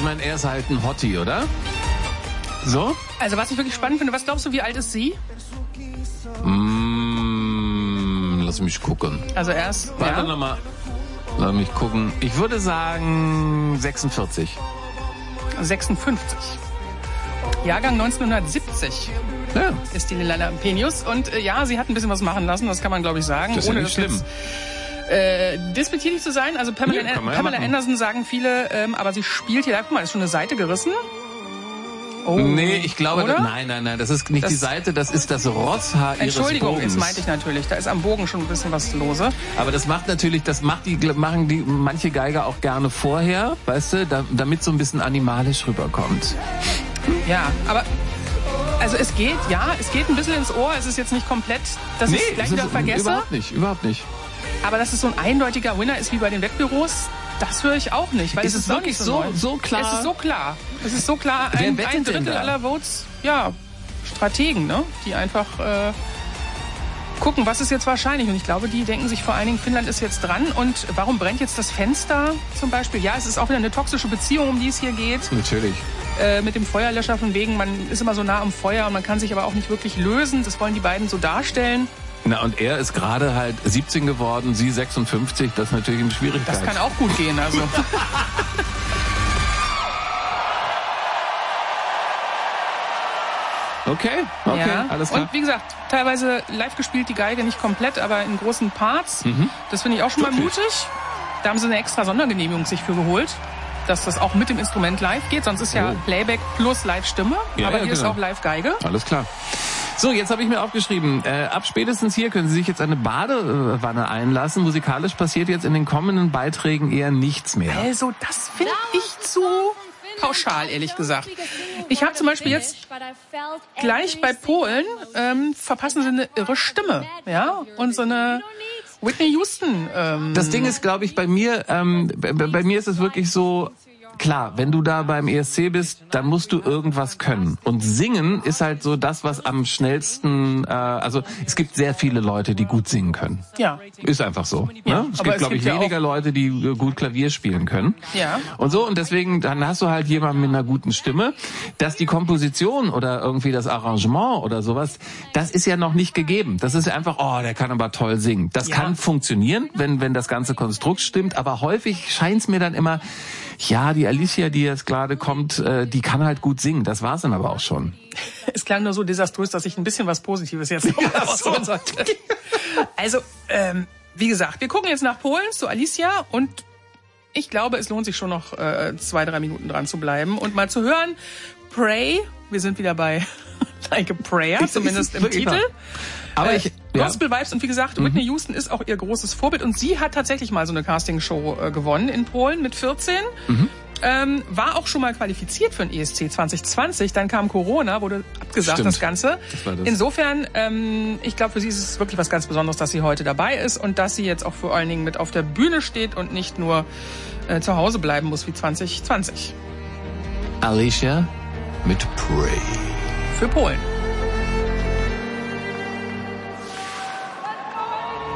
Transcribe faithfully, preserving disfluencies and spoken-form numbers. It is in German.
ich meine, er ist halt ein Hottie, oder? So? Also was ich wirklich spannend finde, was glaubst du, wie alt ist sie? Mm, lass mich gucken. Also er ist... Warte ja. nochmal. Lass mich gucken. Ich würde sagen sechsundvierzig. sechsundfünfzig. Jahrgang neunzehnhundertsiebzig. Ja. Ist die Lila Lampenius. Und äh, ja, sie hat ein bisschen was machen lassen, das kann man, glaube ich, sagen. Das ist ja ohne nicht das schlimm. Jetzt, äh, despektierlich zu sein. Also Pamela, Ja, kann man ja Pamela machen. Anderson sagen viele, ähm, aber sie spielt hier, guck mal, ist schon eine Seite gerissen. Oh. Nee, ich glaube, Oder? das, nein, nein, nein, das ist nicht Das- die Seite, das ist das Rosshaar ihres Entschuldigung, Bogens. das meinte ich natürlich. Da ist am Bogen schon ein bisschen was lose. Aber das macht natürlich, das macht die, machen die manche Geiger auch gerne vorher, weißt du, da, damit so ein bisschen animalisch rüberkommt. Ja, aber also es geht, ja, es geht ein bisschen ins Ohr. Es ist jetzt nicht komplett, dass ich es gleich das wieder ist vergesse. überhaupt nicht, überhaupt nicht. Aber dass es so ein eindeutiger Winner ist wie bei den Wettbüros, das höre ich auch nicht. Weil Ist es es ist noch wirklich nicht so- neu. so klar? Es ist so klar. Es ist so klar. Wer Ein, wettet ein denn Drittel da? aller Votes, ja, Strategen, ne? Die einfach äh, gucken, was ist jetzt wahrscheinlich. Und ich glaube, die denken sich vor allen Dingen, Finnland ist jetzt dran. Und warum brennt jetzt das Fenster zum Beispiel? Ja, es ist auch wieder eine toxische Beziehung, um die es hier geht. Natürlich. Äh, mit dem Feuerlöscher von wegen, man ist immer so nah am Feuer und man kann sich aber auch nicht wirklich lösen. Das wollen die beiden so darstellen. Na, und er ist gerade halt siebzehn geworden, sie sechsundfünfzig, das ist natürlich eine Schwierigkeit. Das kann auch gut gehen, also. Okay, okay, Ja. alles klar. Und wie gesagt, teilweise live gespielt die Geige, nicht komplett, aber in großen Parts. Das finde ich auch schon mal Wirklich? mutig. Da haben sie eine extra Sondergenehmigung sich für geholt, dass das auch mit dem Instrument live geht. Sonst ist ja Oh. Playback plus Live-Stimme. Ja, aber ja, hier ist genau. auch Live-Geige. Alles klar. So, jetzt habe ich mir aufgeschrieben, äh, ab spätestens hier können Sie sich jetzt eine Badewanne einlassen. Musikalisch passiert jetzt in den kommenden Beiträgen eher nichts mehr. Also, das finde ich zu pauschal, ehrlich gesagt. Ich habe zum Beispiel jetzt gleich bei Polen ähm, verpassen sie eine irre Stimme, ja, und so eine Whitney Houston. Ähm, Das Ding ist, glaube ich, bei mir, ähm, bei, bei mir ist es wirklich so, klar, wenn du da beim E S C bist, dann musst du irgendwas können. Und singen ist halt so das, was am schnellsten, äh, also es gibt sehr viele Leute, die gut singen können. ja, Ist einfach so. Ja, Ne? Es aber gibt, es glaube ich, gibt ja weniger Leute, die äh, gut Klavier spielen können. Ja. Und so, und deswegen, dann hast du halt jemanden mit einer guten Stimme, dass die Komposition oder irgendwie das Arrangement oder sowas, das ist ja noch nicht gegeben. Das ist ja einfach, oh, der kann aber toll singen. Das Ja. kann funktionieren, wenn, wenn das ganze Konstrukt stimmt, aber häufig scheint's mir dann immer, ja, die Alicia, die jetzt gerade kommt, äh, die kann halt gut singen. Das war's dann aber auch schon. es klang nur so desaströs, dass ich ein bisschen was Positives jetzt noch Ja, rausholen so. sollte. Also, ähm, wie gesagt, wir gucken jetzt nach Polen zu Alicia und ich glaube, es lohnt sich schon noch äh, zwei, drei Minuten dran zu bleiben und mal zu hören, Pray, wir sind wieder bei Like a Prayer, zumindest im wirklich Titel. wahr. Aber Äh, ich, ja. Gospel Vibes und wie gesagt, Whitney Houston ist auch ihr großes Vorbild und sie hat tatsächlich mal so eine Castingshow äh, gewonnen in Polen mit vierzehn. Ähm, war auch schon mal qualifiziert für den E S C zwanzig zwanzig, dann kam Corona, wurde abgesagt Stimmt. das Ganze. Das war das. Insofern, ähm, ich glaube, für sie ist es wirklich was ganz Besonderes, dass sie heute dabei ist und dass sie jetzt auch vor allen Dingen mit auf der Bühne steht und nicht nur äh, zu Hause bleiben muss wie zwanzig zwanzig. Alicia mit Pray. Für Polen.